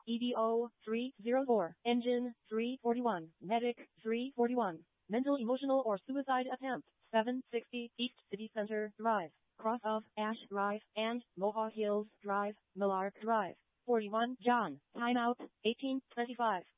EDO 304, Engine 341, Medic 341, Mental Emotional or Suicide Attempt 760 East City Center Drive, cross of Ash Drive and Mohawk Hills Drive, Millark Drive. 41 John, timeout 1825.